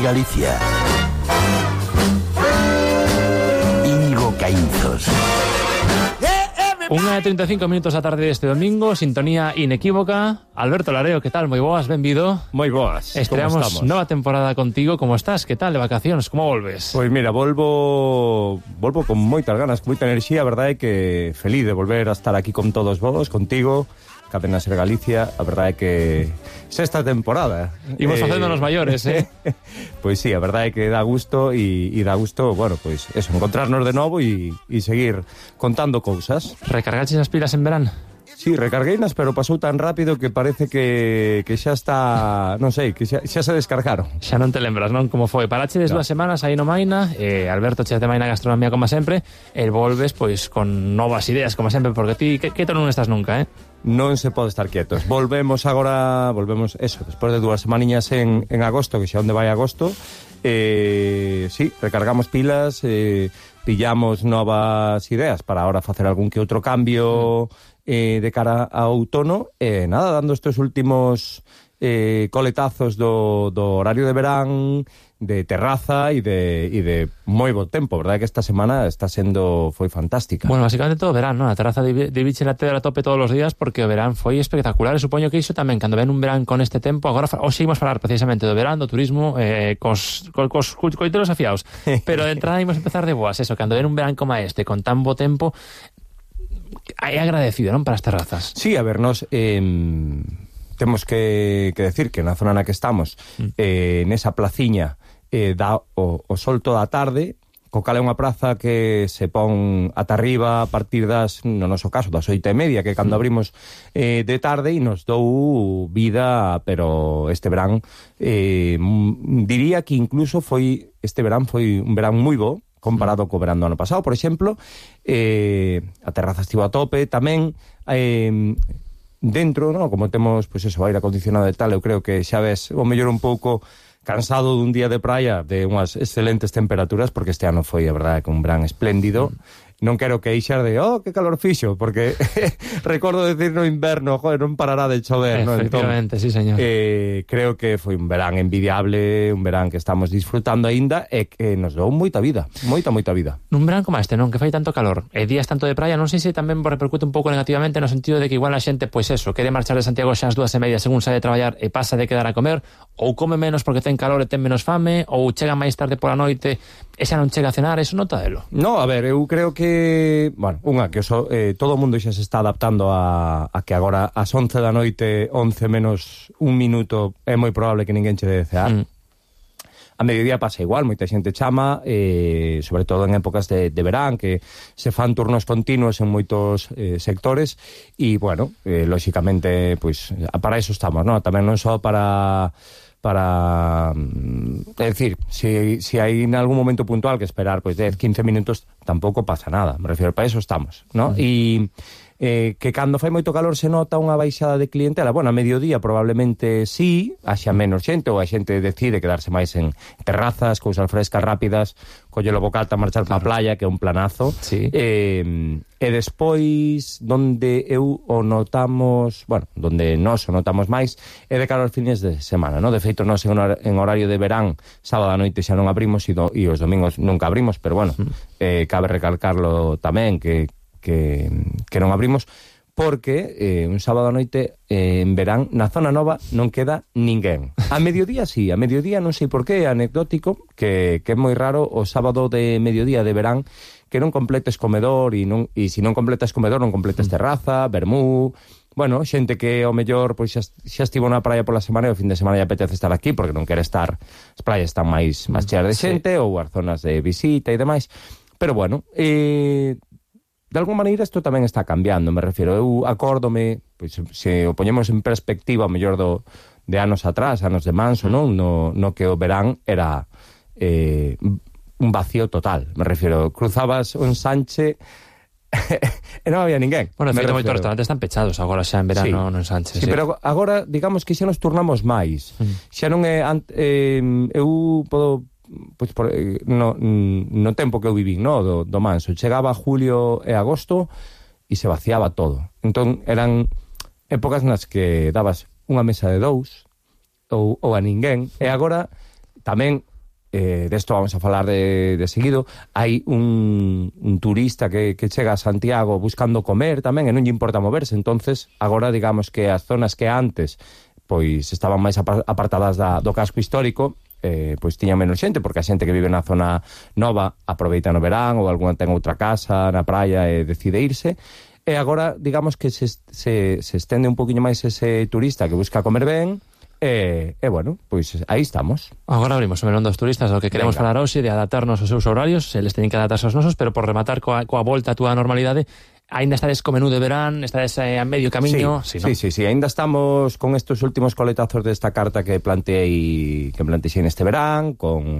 Galicia. Íñigo Caínzos. 1:35 a tarde deste domingo, sintonía inequívoca. Alberto Lareo, que tal? Moi boas, benvido. Moi boas. Estreamos nova temporada contigo. Como estás? Que tal de vacacións? Como volves? Pois mira, volvo con moitas ganas, con moita enerxía. A verdade é que feliz de volver a estar aquí con todos vos, contigo, Cadena Ser Galicia. A verdade é que sexta temporada. Imos facéndonos maiores, Pois sí, a verdade é que dá gusto e dá gusto, bueno, pois eso, encontrarnos de novo e seguir contando cousas. Recargaches as pilas en verán? Sí, recargueinas, pero pasou tan rápido que parece que xa está, non sei, que xa se descargaron. Xa non te lembras, non? Como foi? Parachedes 2 semanas aí no Maina, Alberto che de Maina Gastronomía como sempre, e volves pois con novas ideas como sempre, porque ti quieto non estás nunca, Non se pode estar quietos. Volvemos eso, despois de 2 semaniñas en agosto, que xa onde vai agosto. Sí, recargamos pilas, pillamos novas ideas para ahora facer algún que outro cambio de cara ao outono. Nada, dando estes últimos coletazos do horario de verán, de terraza e de moi bo tempo, verdade que esta semana foi fantástica. Bueno, basicamente todo verán, non? A terraza de biche na tedra a tope todos os días, porque o verán foi espectacular, e supoño que iso tamén, cando ven un verán con este tempo, agora hoxe imos falar precisamente do verán, do turismo, cos coiteros afiados, pero de entrada imos empezar de boas, eso, cando ven un verán como este, con tan bo tempo, é agradecido, non, para as terrazas. Sí, a ver, nos temos que decir que na zona na que estamos, nesa placiña, dá o sol toda a tarde, co cal é unha praza que se pon ata arriba a partir no noso caso, das 8:30, que cando abrimos de tarde, e nos dou vida, pero este verán, diría que incluso este verán foi un verán moi bo, comparado co verán do ano pasado, por exemplo. A terraza estivo a tope, tamén dentro, no, como temos pois eso, aire acondicionado e tal, eu creo que xa ves o mellor un pouco cansado dun día de praia, de unhas excelentes temperaturas, porque este ano foi, a verdade, que un verán espléndido. Non quero queixar de, que calor fixo, porque recordo decir no inverno, joder, non parará de chover, non? Efectivamente, sí, señor. Creo que foi un verán envidiable, un verán que estamos disfrutando aínda e que nos dou moita vida, moita vida. Nun verán como este, non? Que fai tanto calor, e días tanto de praia, non sei se tamén repercute un pouco negativamente no sentido de que igual a xente, pois eso, quere marchar de Santiago xa as 2:30 según sai de traballar e pasa de quedar a comer, ou come menos porque ten calor e ten menos fame, ou chega máis tarde pola noite e xa non chega a cenar, eso notadelo? No, a ver, eu creo que, bueno, todo o mundo xa se está adaptando a que agora ás 11 da noite, 11 menos un minuto, é moi probable que ninguén che debe cear. A mediodía pasa igual, moita xente chama, sobre todo en épocas de verán, que se fan turnos continuos en moitos sectores, e, bueno, lóxicamente, pois, para eso estamos, non? Tamén non só para é dicir, si hai en algún momento puntual que esperar pois 10-15 minutos, tampouco pasa nada, me refiero, para eso estamos, ¿no? E que cando fai moito calor se nota unha baixada de clientela. Bueno, a mediodía probablemente sí, haxa menos xente, ou a xente decide quedarse máis en terrazas, cousas frescas, rápidas, colle o bocata, marchar pa playa, que é un planazo. Sí. E despois, donde nós o notamos máis, é de cara aos fines de semana, ¿no? De feito, nós en horario de verán, sábado a noite xa non abrimos, e os domingos nunca abrimos, pero bueno, cabe recalcarlo tamén, que non abrimos, porque un sábado a noite en verán na zona nova non queda ninguén. A mediodía sí, a mediodía non sei por qué, é anecdótico, que é moi raro o sábado de mediodía de verán que non completes comedor, e se non completas comedor non completes terraza, vermú. Bueno, xente que ao mellor pois xa estivo na praia pola semana e o fin de semana lle apetece estar aquí porque non quere estar, as praias están máis cheas de xente, ou as zonas de visita e demais. Pero bueno, de alguma maneira isto tamén está cambiando, me refiro. Eu acórdome, pois, se o poñemos en perspectiva, o mellor de anos atrás, anos de manso, non? No que o verán era un vacío total, me refiro. Cruzabas un Sanche e non había ninguén. Bueno, de feito, moitos restaurantes están pechados agora xa en verano, sí, no en Sánchez. Sí, pero agora, digamos que xa nos turnamos máis. Xa non é... eu podo... Pois no tempo que eu viví, no, do manso, chegaba julio e agosto e se vaciaba todo. Entón eran épocas nas que dabas unha mesa de 2 ou a ninguén, e agora tamén desto vamos a falar de seguido, hai un turista que chega a Santiago buscando comer tamén, e non lle importa moverse, entonces agora digamos que as zonas que antes pois estaban máis apartadas do casco histórico, pois tiña menos xente, porque a xente que vive na zona nova aproveita no verán, ou alguna ten outra casa na praia e decide irse, e agora digamos que se estende un poquinho máis ese turista que busca comer ben. Bueno, pois aí estamos. Agora abrimos o melón dos turistas, do que queremos falar hoxe, de adaptarnos aos seus horarios, eles teñen que adaptarse aos nosos, pero por rematar coa volta a túa normalidade, aínda estades co menú de verán, estades a medio camiño. Sí, aínda estamos con estes últimos coletazos desta carta que plantexei neste verán,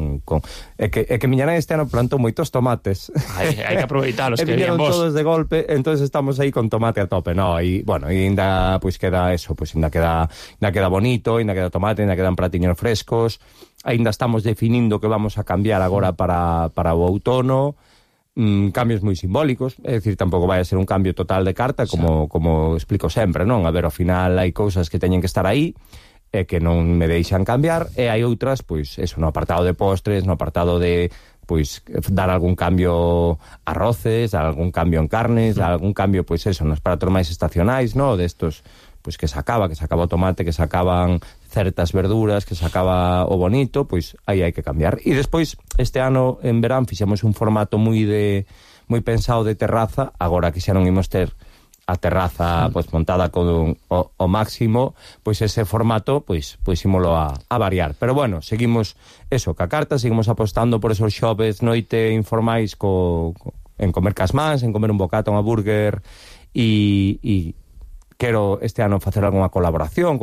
que miña nai este ano plantou moitos tomates. Hai que aproveitalos, que viñeron todos de golpe, entonces estamos aí con tomate a tope, no, e bueno, ainda pois queda eso, pois ainda queda bonito, ainda queda tomate, ainda quedan pratiños frescos, ainda estamos definindo que vamos a cambiar agora para o outono. Cambios moi simbólicos, é dicir, tampouco vai a ser un cambio total de carta, como explico sempre, non? A ver, ao final hai cousas que teñen que estar aí e que non me deixan cambiar, e hai outras, pois, eso, no apartado de postres, no apartado de, pois, dar algún cambio a arroces, algún cambio en carnes, algún cambio, pois, eso, nos pratos máis estacionais, non? Destos, pois, que se acaba o tomate, que se acaban certas verduras, que se acaba o bonito, pois aí hai que cambiar. E despois, este ano, en verán, fixemos un formato moi pensado de terraza, agora que xa non imos ter a terraza pois montada con o máximo, pois ese formato, pois ímolo a variar. Pero bueno, seguimos eso, ca carta, seguimos apostando por esos xoves noite informais en comer cas mans, en comer un bocata, un burger, e quero este ano facer algunha colaboración con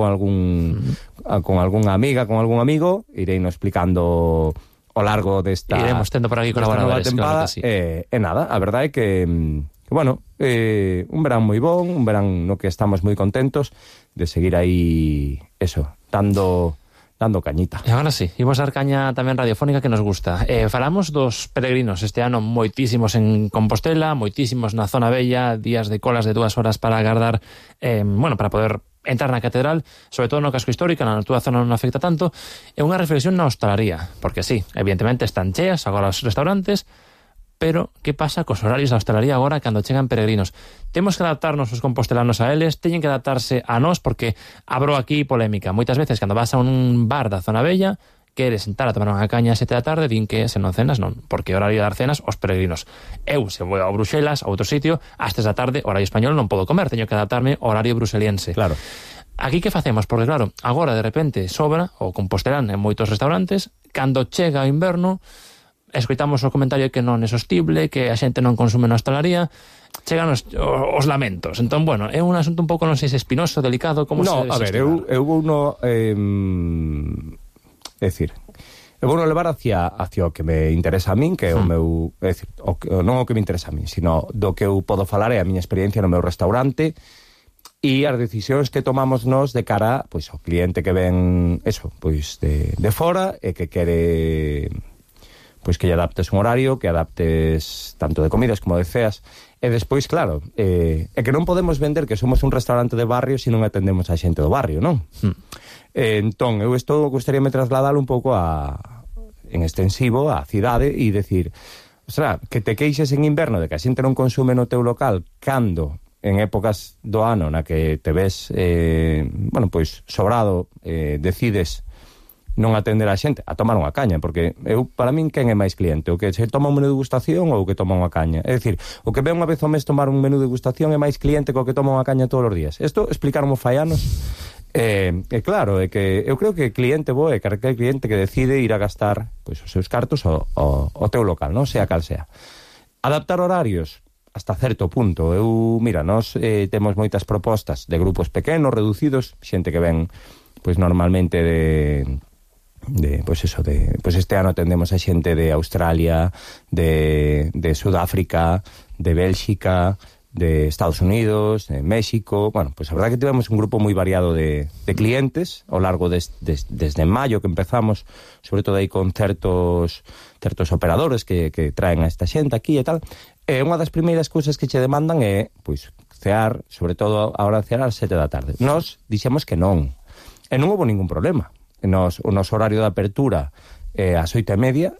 algunha amiga, con algún amigo, ireino explicando ao largo desta... Iremos tendo por aquí colaboradores, tempada, claro que sí. E nada, a verdade é que bueno, un verán moi bon, un verán no que estamos moi contentos de seguir aí, eso, dando cañita. E agora sí, imos dar caña tamén radiofónica que nos gusta. Falamos dos peregrinos este ano, moitísimos en Compostela, moitísimos na zona bella, días de colas de 2 horas para agardar, para poder entrar na catedral, sobre todo no casco histórico, na túa zona non afecta tanto. É unha reflexión na hostalaría, porque sí, evidentemente están cheas agora os restaurantes, pero que pasa cos horarios da hostalaría agora cando chegan peregrinos? Temos que adaptarnos os compostelanos a eles, teñen que adaptarse a nós, porque abro aquí polémica. Moitas veces cando vas a un bar da zona bella, queres sentar a tomar unha caña a 7 da tarde, din que se non cenas, non, porque horario de dar cenas os peregrinos. Eu, se vou a Bruxelas, a outro sitio, ás 3 da tarde, horario español, non podo comer, teño que adaptarme ao horario bruseliense. Claro. Aquí que facemos? Porque claro, agora de repente sobra o compostelán en moitos restaurantes, cando chega o inverno, escoitamos o comentario que non é sostible, que a xente non consume na hostalaría, chegan os lamentos. Entón, bueno, é un asunto un pouco, non sei se espinoso, delicado, como se... No, a ver, eu vou no... é dicir, eu vou no levar hacia o que me interesa a min, que é o meu... É dicir, non o que me interesa a min, sino do que eu podo falar é a miña experiencia no meu restaurante e as decisións que tomamos nós de cara, pois, ao cliente que ven, eso, pois, de fora e que quere... pois que lle adaptes un horario, que adaptes tanto de comidas como de ceas, e despois, claro, é que non podemos vender que somos un restaurante de barrio se non atendemos a xente do barrio, non? Entón, eu isto gustaríame trasladalo un pouco en extensivo á cidade e decir, ostra, que te queixes en inverno de que a xente non consume no teu local cando en épocas do ano na que te ves, pois, sobrado, decides non atender a xente, a tomar unha caña, porque para min, quen é máis cliente? O que se toma un menú de degustación ou o que toma unha caña? É dicir, o que ve unha vez ao mes tomar un menú de degustación é máis cliente que o que toma unha caña todos os días. Isto explicaron fai anos. Claro, é que eu creo que cliente bo é que cliente que decide ir a gastar, pois, os seus cartos ao teu local, non? Sea cal sea. Adaptar horarios hasta certo punto. Nós temos moitas propostas de grupos pequenos, reducidos, xente que ven, pois, normalmente pois este ano atendemos a xente de Australia, de Sudáfrica, de Bélxica, de Estados Unidos, de México. Bueno, pois a verdade que tivemos un grupo moi variado de clientes ao largo desde maio que empezamos, sobre todo aí con certos operadores que traen a esta xente aquí e tal. E unha das primeiras cousas que che demandan é, pois, cear, sobre todo a hora de cear ás 7 da tarde. Nós dixemos que non. E non houve ningún problema. O noso horario de apertura ás 8:30,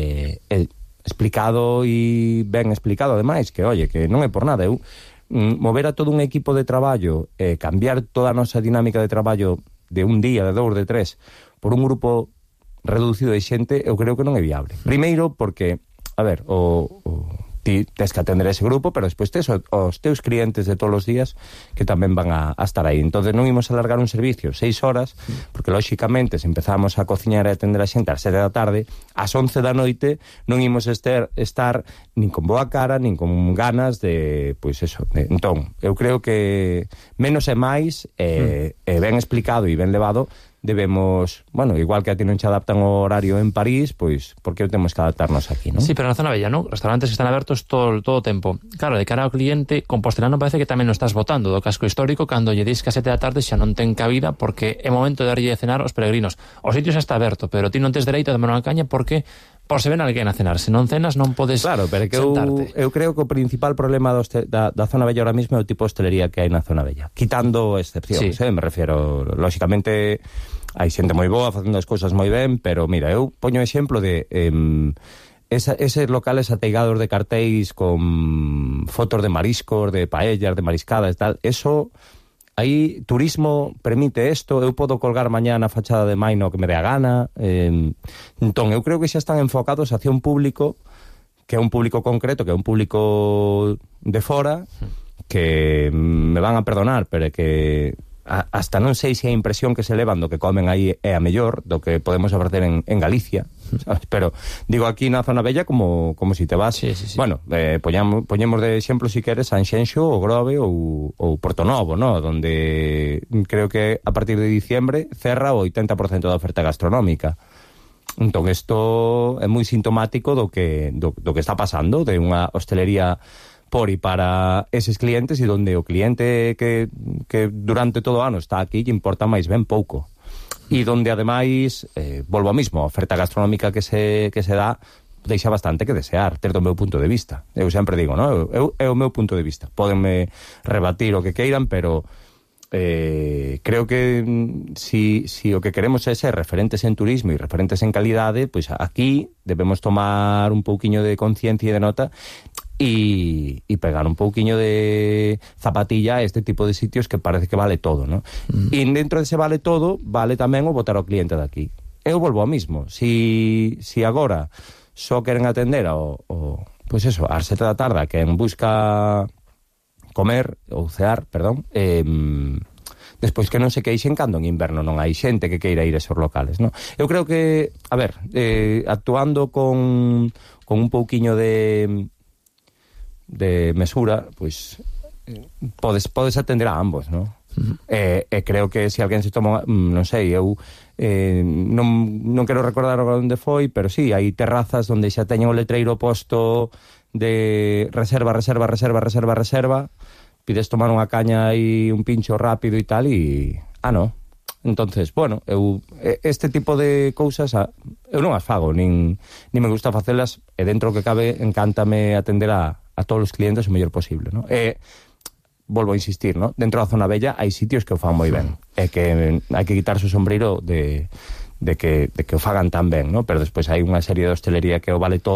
explicado e ben explicado, ademais, que, oye, que non é por nada, eu mover a todo un equipo de traballo, cambiar toda a nosa dinámica de traballo de un día, de 2, de 3, por un grupo reducido de xente, eu creo que non é viable. Primeiro, porque, a ver, ti tes que atender ese grupo, pero despois tes os teus clientes de todos os días que tamén van a estar aí. Entón non imos alargar un servicio 6 horas, porque lóxicamente se empezamos a cociñar e atender a xente ás 7 da tarde, ás 11 da noite non imos estar nin con boa cara, nin con ganas de, pois eso. Entón, eu creo que menos é máis, ben explicado e ben levado, debemos, bueno, igual que a ti non che adaptan o horario en París, pois, por que temos que adaptarnos aquí, non? Sí, pero na zona bella, non? Restaurantes que están abertos todo o tempo. Claro, de cara ao cliente, Compostelano parece que tamén non estás botando do casco histórico cando lle dis que a 7 da tarde xa non ten cabida porque é momento de darlle de cenar aos peregrinos. O sitio xa está aberto, pero ti non tes dereito a tomar unha caña porque por se ven alguén a cenar. Se non cenas non podes claro, pero que sentarte. Eu creo que o principal problema da zona bella ahora mismo é o tipo de hostelería que hai na zona bella. Quitando excepcións, me refiero, lóxicamente hai xente moi boa facendo as cousas moi ben, pero mira, eu poño exemplo de eses locales ateigados de cartéis con fotos de mariscos, de paellas, de mariscadas e tal, eso, aí turismo permite isto, eu podo colgar mañá na fachada de Maino que me dé a gana, entón eu creo que xa están enfocados hacia un público que é un público concreto, que é un público de fora, que me van a perdonar, pero que hasta non sei se a impresión que se levan do que comen aí é a mellor do que podemos ofrecer en Galicia, sabes? Pero digo aquí na zona bella como si te vas, sí. bueno, poñemos de exemplo si queres Sanxenxo ou Grove ou Portonovo, ¿no? Donde creo que a partir de diciembre cerra o 80% da oferta gastronómica. Entón isto é moi sintomático do que está pasando, de unha hostelería por e para eses clientes, e donde o cliente que durante todo o ano está aquí lle importa máis ben pouco, e donde ademais volvo ao mismo, a oferta gastronómica que se dá deixa bastante que desear, desde o meu punto de vista. Eu sempre digo, no? É o meu punto de vista, pódenme rebatir o que queiran, pero creo que si o que queremos é ser referentes en turismo e referentes en calidade, pois aquí debemos tomar un pouquiño de conciencia e de nota e pegar un pouquiño de zapatilla a este tipo de sitios que parece que vale todo, ¿no? E dentro dese vale todo, vale tamén o botar ao cliente daqui. Eu volvo ao mismo. Si agora só queren atender pois eso, ás 7 da tarde, que en busca comer ou cear, perdón, despois que non se queixen cando en inverno non hai xente que queira ir a esos locales, ¿no? Eu creo que, a ver, actuando con un pouquiño de mesura, pois podes atender a ambos, ¿no? Creo que se alguén se toma, non sei, eu non quero recordar onde foi, pero sí, hai terrazas onde xa teñen o letreiro posto de reserva, pides tomar unha caña e un pincho rápido e tal, e no. Entonces, bueno, este tipo de cousas eu non as fago, nin me gusta facelas, e dentro que cabe encántame atender a todos os clientes o mellor posible, ¿no? Volvo a insistir, ¿no? Dentro da zona bella hai sitios que o fan moi ben, e que hai que quitarse o sombreiro de que o fagan tan ben, ¿no? Pero despois hai unha serie de hostelería que o vale todo.